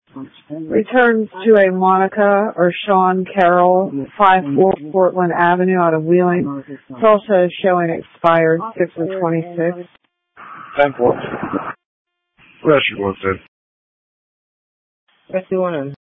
Returns to a Monica or Sean Carroll, 54 Portland Avenue out of Wheeling. It's also showing expired 6 of 26. 10-4. What else you want to say? Yes, you want to